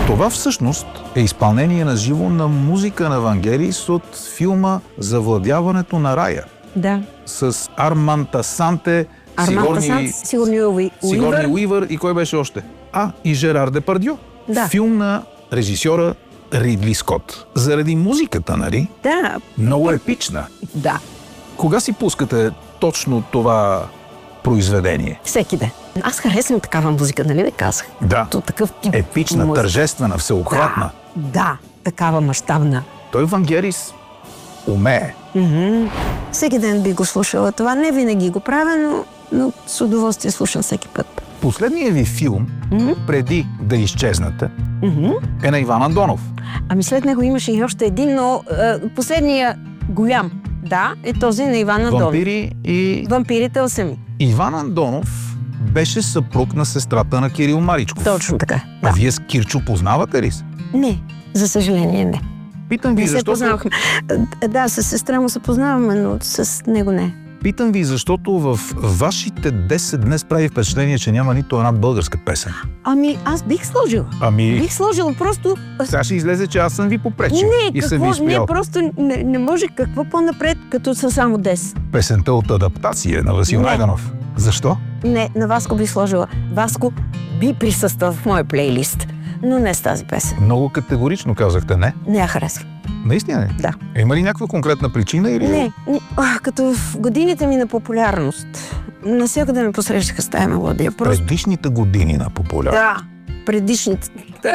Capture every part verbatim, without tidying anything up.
Това всъщност е изпълнение на живо на музика на Вангелис от филма "Завладяването на рая". Да. С Арманд Асанте, Сигорни, Сигорни Уивър. Сигорни Уивър и кой беше още? А, и Жерар Депардьо. Да. Филм на режисьора Ридли Скот. Заради музиката, нали? Да. Много епична. Да. Кога си пускате точно това произведение? Всеки ден. Аз харесвам такава музика, нали да казах? Да. То такъв тип епична, музика. Тържествена, всеобхватна. Да, да, такава мащабна. Той Вангелис умее. Mm-hmm. Всеки ден би го слушала това. Не винаги го правя, но, но с удоволствие слушам всеки път. Последният ви филм, mm-hmm. преди да изчезнете, mm-hmm. е на Иван Андонов. Ами след него имаше и още един, но е, последния голям, да, е този на Иван Андонов. Вампири и... Вампирите осеми. Иван Андонов беше съпруг на сестрата на Кирил Маричков. Точно така. А Да. вие с Кирчо познавате ли се? Не, за съжаление не. Питам ви, Не се защото... познавахме. Да, с сестра му се познаваме, но с него не. Питам ви, защото в вашите десет днес прави впечатление, че няма нито една българска песен. Ами, аз бих сложила. Ами... Бих сложила просто... Сега ще излезе, че аз съм ви попречил Не, и съм ви какво, спял. не, просто не, не може какво по-напред, като са само десет. Песента от адаптация на Васил Не. Найденов. Защо? Не, на Васко би сложила. Васко би присъствал в моя плейлист, но не с тази песен. Много категорично казахте не. Не я харесвам. Наистина ли? Да. Има ли някаква конкретна причина или... Не, не а, като в годините ми на популярност, навсякъде ме посрещаха с тая мелодия. Просто... Предишните години на популярност. Да, предишните.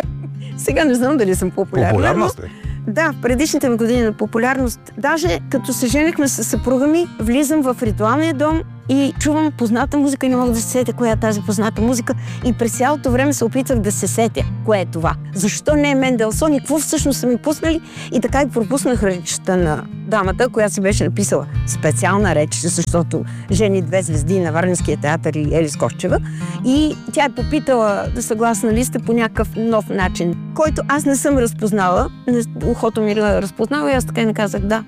Сега не знам дали съм популярна. Популярна но... сте? Да, в предишните ми години на популярност. Даже като се женихме с съпруга ми, влизам в ритуалния дом и чувам позната музика и не мога да се сетя коя е тази позната музика. И през цялото време се опитвах да се сетя кое е това. Защо не е Менделсон и какво всъщност са ми пуснали? И така и пропуснах речта на дамата, която си беше написала специална реч, защото жени две звезди на Варненския театър и Елис Кошчева. И тя е попитала да съгласна ли сте по някакъв нов начин, който аз не съм разпознала. Ухото ми разпознала и аз така и не казах да.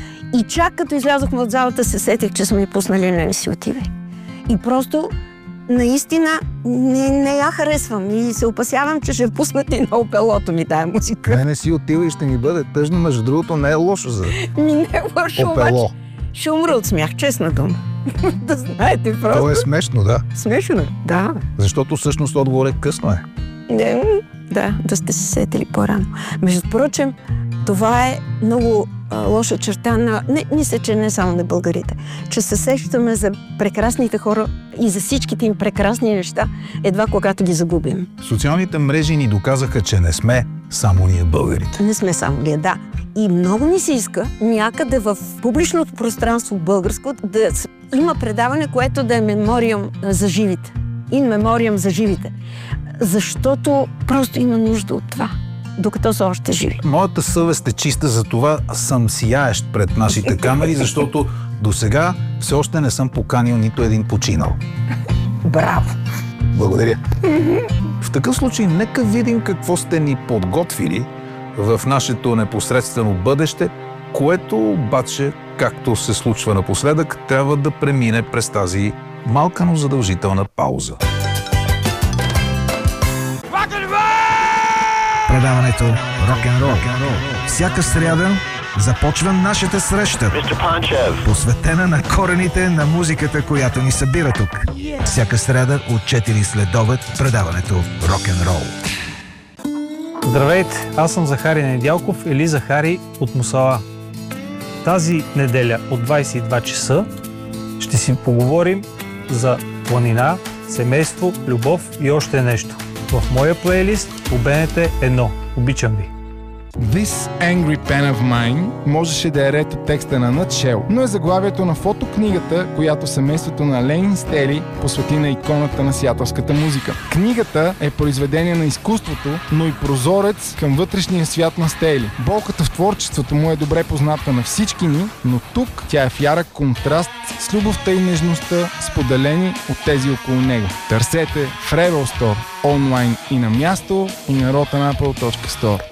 И чак като излязохме от залата, се сетих, че са ми пуснали "Не, не си отивай". И просто, наистина, не, не я харесвам и се опасявам, че ще пуснат и на опелото ми тая музика. Не, не си отива и ще ми бъде тъжно. Между другото, не е лошо за Ми не е лошо, опело. обаче. Ще умра от смях, честна дума. Да знаете просто. То е смешно, да. Смешно е, да. Защото всъщност отговор е късно е. Не, да, да сте се сетили по-рано. Между прочим, това е много а, лоша черта на... Не, мисля, че не само на българите. Че се сещаме за прекрасните хора и за всичките им прекрасни неща, едва когато ги загубим. Социалните мрежи ни доказаха, че не сме само ние българите. Не сме само ние, да. И много ми се иска някъде в публичното пространство българско да има предаване, което да е мемориум за живите. In мемориум за живите. Защото просто има нужда от това, докато са още живи. Моята съвест е чиста, за това съм сияещ пред нашите камери, защото досега все още не съм поканил нито един починал. Браво! Благодаря. В такъв случай, нека видим какво сте ни подготвили в нашето непосредствено бъдеще, което обаче, както се случва напоследък, трябва да премине през тази малка, но задължителна пауза. Предаването Рок-н-рол. Всяка сряда започва нашата среща, посветена на корените на музиката, която ни събира тук. Всяка сряда от четири следобед предаването Рок-н-рол. Здравейте, аз съм Захари Недялков или Захари от Мусала. Тази неделя от двайсет и два часа ще си поговорим за планина, семейство, любов и още нещо. В моя плейлист по Б Н Т едно. Обичам ви! This Angry Pen of Mine можеше да е ред от текста на Nutshell, но е заглавието на фотокнигата, която семейството на Ленин Стели посвети на иконата на сиатълската музика. Книгата е произведение на изкуството, но и прозорец към вътрешния свят на Стели. Болката в творчеството му е добре позната на всички ни, но тук тя е в ярък контраст с любовта и нежността, споделени от тези около него. Търсете в Rebel Store, онлайн и на място, и на rotanapple точка store.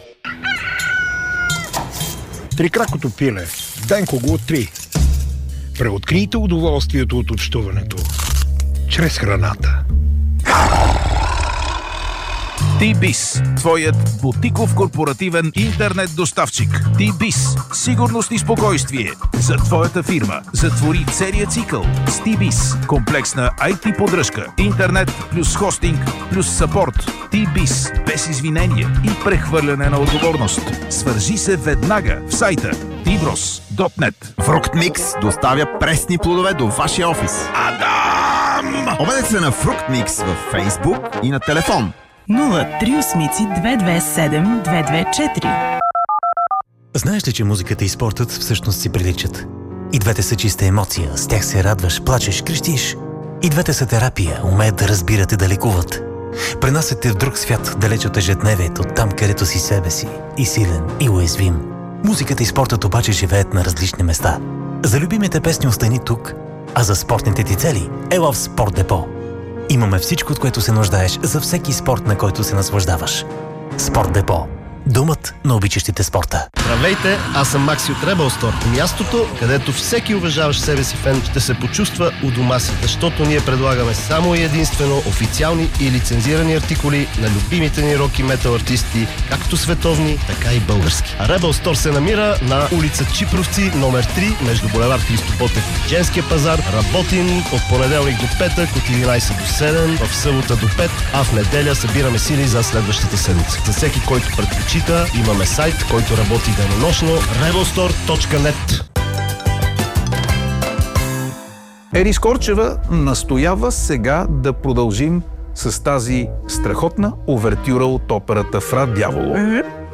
Трикракото пиле. Денко го три. Преоткрийте удоволствието от общуването чрез храната. T-Biz, твоят бутиков корпоративен интернет доставчик. T-Biz, сигурност и спокойствие за твоята фирма. Затвори целия цикъл с T-Biz. Комплексна ай ти поддръжка, интернет плюс хостинг плюс съпорт. T-Biz, без извинение и прехвърляне на отговорност. Свържи се веднага в сайта ти брос точка нет. Фруктмикс доставя пресни плодове до вашия офис. Адам! Обадете се на Фруктмикс във Фейсбук и на телефон нула три осем две две седем две две четири. Знаеш ли, че музиката и спортът всъщност си приличат? И двете са чиста емоция, с тях се радваш, плачеш, крещиш. И двете са терапия, умеят да разбират и да лекуват. Пренасят те в друг свят, далеч от ежедневието, там където си себе си, и силен, и уязвим. Музиката и спортът обаче живеят на различни места. За любимите песни остани тук, а за спортните ти цели ела в Спорт Депо. Имаме всичко, от което се нуждаеш за всеки спорт, на който се наслаждаваш. Спорт Депо. Думът на обичащите спорта. Здравейте, аз съм Макси от Rebel Store. Мястото, където всеки уважаващ себе си фен ще се почувства у дома си, защото ние предлагаме само и единствено официални и лицензирани артикули на любимите ни рок и метал артисти, както световни, така и български. А Rebel Store се намира на улица Чипровци, номер три, между булевард Христо Ботев и Женския пазар. Работим от понеделник до петък, от единайсет до седем, в събота до пет, а в неделя събираме сили за следващата седмица. За всеки, който предпочита, имаме сайт, който работи денонощно rebel store точка нет. Ери Скорчева настоява сега да продължим с тази страхотна увертюра от операта Фра Дяволо. Mm-hmm.